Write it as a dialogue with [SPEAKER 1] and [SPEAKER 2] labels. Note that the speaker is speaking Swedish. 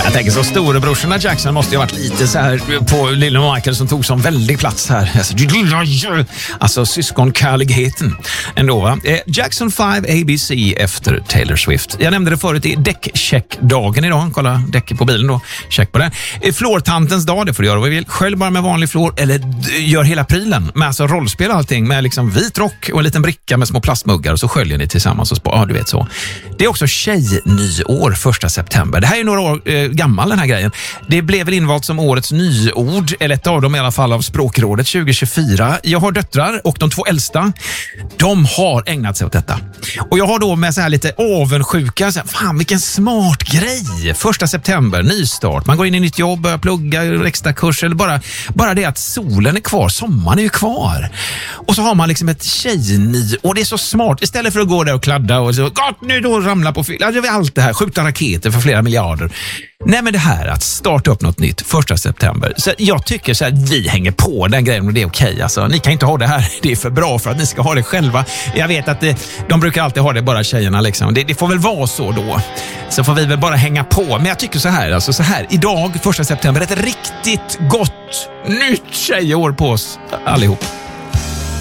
[SPEAKER 1] Jag tänker så storebrorsorna Jackson måste ju ha varit lite så här på lilla Michael som tog som väldig plats här. Alltså syskonkärligheten ändå, va? Jackson 5 ABC efter Taylor Swift. Jag nämnde det förut, i däckcheckdagen idag. Kolla däcket på bilen då. Check på den. Flårtantens dag, det får du göra vad vi vill. Skölj bara med vanlig flår eller gör hela prylen med alltså rollspel och allting med liksom vit rock och en liten bricka med små plastmuggar och så sköljer ni tillsammans och ja, du vet så. Det är också tjejnyår 1 september. Det här är några år gammal den här grejen. Det blev väl invalt som årets nyord, eller ett av dem i alla fall av Språkrådet 2024. Jag har döttrar och de 2 äldsta, de har ägnat sig åt detta. Och jag har då med så här lite avundsjuka, så här, fan vilken smart grej. 1 september, nystart. Man går in i nytt jobb, börjar plugga, extra kurs eller bara det att solen är kvar, sommaren är ju kvar. Och så har man liksom ett tjejnyår och det är så smart. Istället för att gå där och kladda och så, gott nu då ramla på fylla. Alltså, allt det här, skjuta raketer för flera miljarder. Nej, men det här att starta upp något nytt 1 september. Så jag tycker så här, vi hänger på den grejen och det är okej. Alltså, ni kan inte ha det här, det är för bra för att ni ska ha det själva. Jag vet att de brukar alltid ha det, bara tjejerna liksom. Det får väl vara så då. Så får vi väl bara hänga på. Men jag tycker så här, alltså så här, idag 1 september, ett riktigt gott nytt tjejår på oss allihop.